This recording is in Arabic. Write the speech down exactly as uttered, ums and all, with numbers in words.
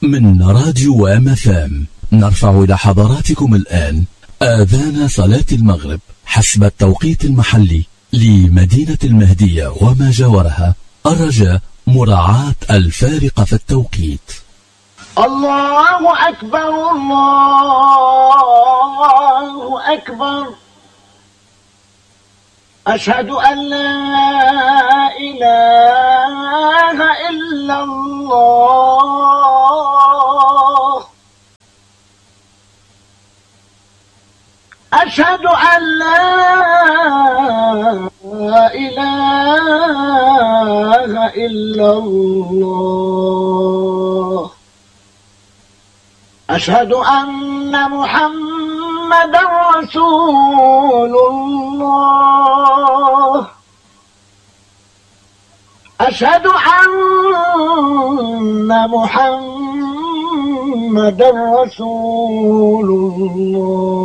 من راديو ام اف ام نرفع إلى حضراتكم الآن آذان صلاة المغرب حسب التوقيت المحلي لمدينة المهدية وما جاورها، الرجاء مراعاة الفارق في التوقيت. الله أكبر الله أكبر، أشهد أن لا إله إلا الله، أشهد أن لا إله إلا الله، أشهد أن محمدا رسول الله، أشهد أن محمدا رسول الله.